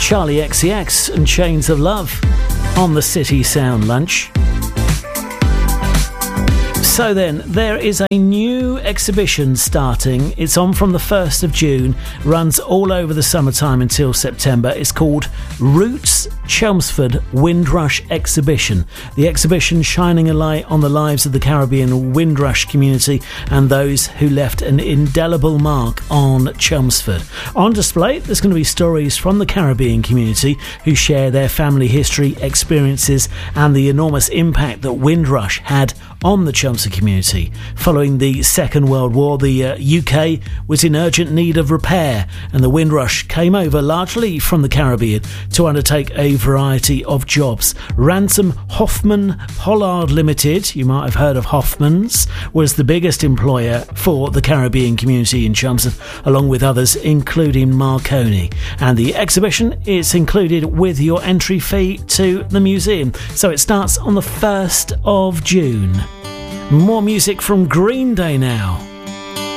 Charlie XCX and Chains of Love on the City Sound Lunch. So then, there is a new exhibition starting. It's on from the 1st of June, runs all over the summertime until September. It's called Roots Chelmsford Windrush Exhibition. The exhibition shining a light on the lives of the Caribbean Windrush community and those who left an indelible mark on Chelmsford. On display, there's going to be stories from the Caribbean community who share their family history, experiences and the enormous impact that Windrush had on the Chelmsford community. Following the Second World War, the UK was in urgent need of repair, and the Windrush came over largely from the Caribbean to undertake a variety of jobs. Ransom Hoffman Pollard Limited, you might have heard of Hoffman's, was the biggest employer for the Caribbean community in Chelmsford, along with others including Marconi. And the exhibition is included with your entry fee to the museum. So it starts on the 1st of June. More music from Green Day now.